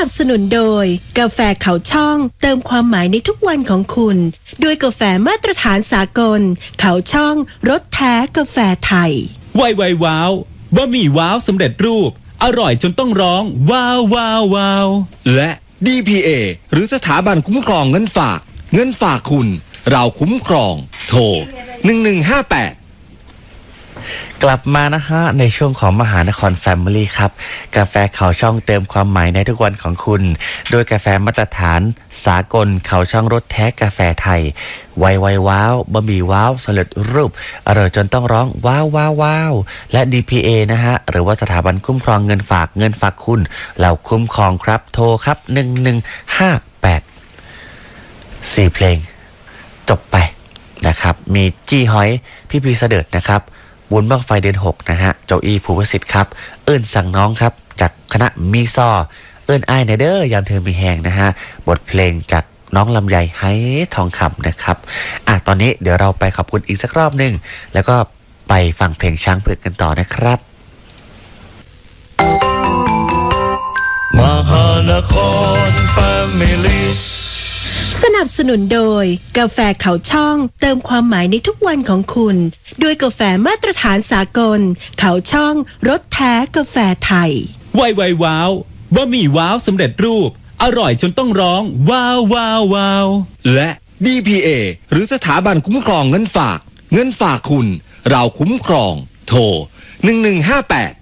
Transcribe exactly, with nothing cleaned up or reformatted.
นับสนุนโดยกาแฟเขาช่องเติมความหมายในทุกวันของคุณด้วยกาแฟมาตรฐานสากลเขาช่องรสแท้กาแฟไทยไวไวว้าวบะหมี่ว้าวสำเร็จรูปอร่อยจนต้องร้องว้าวว้าวว้าวและ ดี พี เอ หรือสถาบันคุ้มครองเงินฝากเงินฝากคุณเราคุ้มครองโทรหนึ่งหนึ่งห้าแปดกลับมานะฮะในช่วงของมหานครแฟมิลี่ครับกาแฟเขาช่องเติมความหมายในทุกวันของคุณด้วยกาแฟมาตรฐานสากลเขาช่องรสแท้กาแฟไทยไวไวว้าวบะหมี่ว้าวสำเร็จรูปอร่อยจนต้องร้องว้าวว้าวว้าวและ ดี พี เอ นะฮะหรือว่าสถาบันคุ้มครองเงินฝากเงินฝากคุณเราคุ้มครองครับโทรครับหนึ่งหนึ่งห้าแปดสี่เพลงจบไปนะครับมีจี้หอยพี่พีเสด็จนะครับบุญบั้งไฟเดือนหกนะฮะโจอี้ภูวสิทธิ์ครับเอิ้นสั่งน้องครับจากคณะมีซอเอิ้นอ้ายในเด้อยามเธอมีแหงนะฮะบทเพลงจากน้องลำไยไห้ทองคำนะครับอ่ะตอนนี้เดี๋ยวเราไปขอบคุณอีกสักรอบหนึ่งแล้วก็ไปฟังเพลงช้างเผือกกันต่อนะครับมหานครแฟมิลี่สนับสนุนโดยกาแฟเขาช่องเติมความหมายในทุกวันของคุณด้วยกาแฟมาตรฐานสากลเขาช่องรสแท้กาแฟไทยไวไวว้าวบะหมี่ว้าวสำเร็จรูปอร่อยจนต้องร้องว้าวว้าวว้าวและ ดี พี เอ หรือสถาบันคุ้มครองเงินฝากเงินฝากคุณเราคุ้มครองโทรหนึ่งหนึ่งห้าแปด